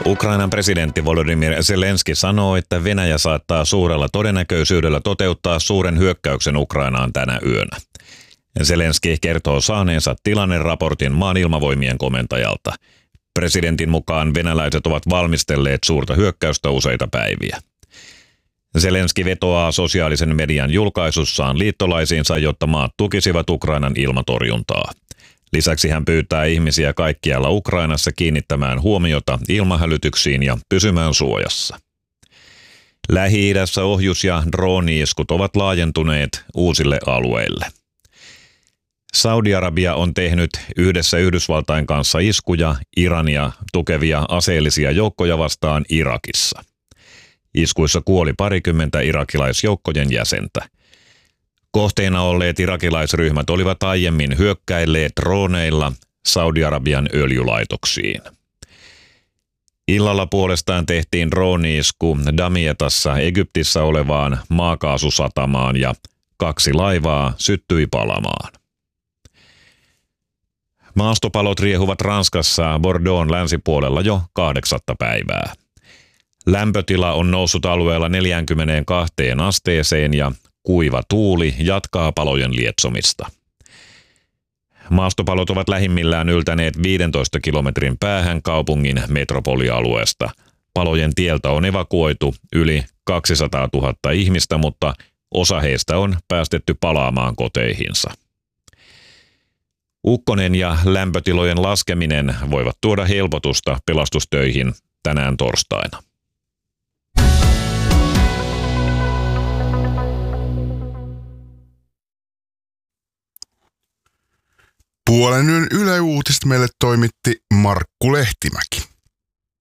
Ukrainan presidentti Volodymyr Zelenski sanoo, että Venäjä saattaa suurella todennäköisyydellä toteuttaa suuren hyökkäyksen Ukrainaan tänä yönä. Zelenski kertoo saaneensa tilanneraportin maan ilmavoimien komentajalta. Presidentin mukaan venäläiset ovat valmistelleet suurta hyökkäystä useita päiviä. Zelenski vetoaa sosiaalisen median julkaisussaan liittolaisiinsa, jotta maat tukisivat Ukrainan ilmatorjuntaa. Lisäksi hän pyytää ihmisiä kaikkialla Ukrainassa kiinnittämään huomiota ilmahälytyksiin ja pysymään suojassa. Lähi-idässä ohjus- ja drooni-iskut ovat laajentuneet uusille alueille. Saudi-Arabia on tehnyt yhdessä Yhdysvaltain kanssa iskuja Irania tukevia aseellisia joukkoja vastaan Irakissa. Iskuissa kuoli 20 irakilaisjoukkojen jäsentä. Kohteena olleet irakilaisryhmät olivat aiemmin hyökkäilleet drooneilla Saudi-Arabian öljylaitoksiin. Illalla puolestaan tehtiin drooni-isku Damietassa Egyptissä olevaan maakaasusatamaan ja 2 laivaa syttyi palamaan. Maastopalot riehuvat Ranskassa Bordeaux'n länsipuolella jo 8. päivää. Lämpötila on noussut alueella 42 asteeseen ja kuiva tuuli jatkaa palojen lietsomista. Maastopalot ovat lähimmillään yltäneet 15 kilometrin päähän kaupungin metropolialueesta. Palojen tieltä on evakuoitu yli 200 000 ihmistä, mutta osa heistä on päästetty palaamaan koteihinsa. Ukkonen ja lämpötilojen laskeminen voivat tuoda helpotusta pelastustöihin tänään torstaina. Puolen yön Yle Uutiset meille toimitti Markku Lehtimäki.